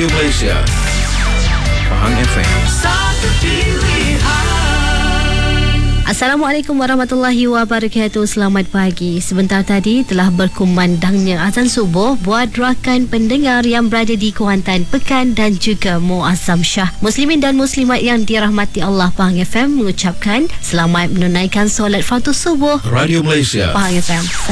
Radio Malaysia, Pahang FM. Satu pilihan. Assalamualaikum warahmatullahi wabarakatuh. Selamat pagi. Sebentar tadi telah berkumandangnya azan subuh buat rakan pendengar yang berada di Kuantan, Pekan dan juga Muazzam Shah. Muslimin dan muslimat yang dirahmati Allah, Pahang FM mengucapkan selamat menunaikan solat fardu subuh. Radio Malaysia, Pahang FM.